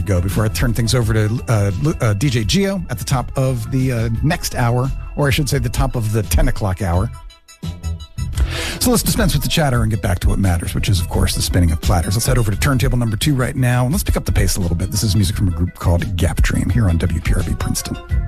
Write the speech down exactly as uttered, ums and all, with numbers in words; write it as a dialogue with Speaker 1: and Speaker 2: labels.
Speaker 1: go before I turn things over to uh, uh, D J Gio at the top of the uh, next hour, or I should say the top of the ten o'clock hour. So let's dispense with the chatter and get back to what matters, which is, of course, the spinning of platters. Let's head over to turntable number two right now, and let's pick up the pace a little bit. This is music from a group called Gap Dream here on W P R B Princeton.